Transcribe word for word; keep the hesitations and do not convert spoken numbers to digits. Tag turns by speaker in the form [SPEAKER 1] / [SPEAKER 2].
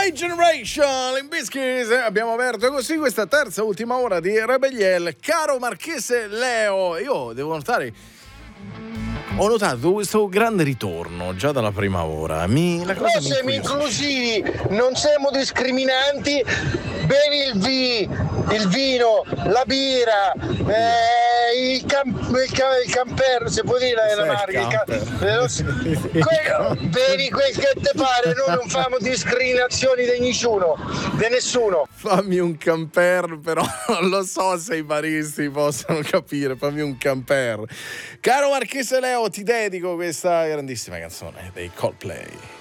[SPEAKER 1] My Generation, Limp Bizkit. Abbiamo aperto così questa terza ultima ora di Rebelliel. Caro Marchese Leo, io devo notare, ho notato questo grande ritorno già dalla prima ora. Mi, la cosa
[SPEAKER 2] Noi
[SPEAKER 1] mi
[SPEAKER 2] siamo inclusivi, non siamo discriminanti. Bevi il, vi, il vino, la birra, eh, il, cam, il, ca- il camper, se può dire la marca. Il ca- que- bevi quel che te pare, noi non famo discriminazioni di nessuno, di nessuno.
[SPEAKER 1] Fammi un camper, però non lo so se i baristi possono capire. Fammi un camper. Caro Marchese Leo, ti dedico questa grandissima canzone dei Coldplay.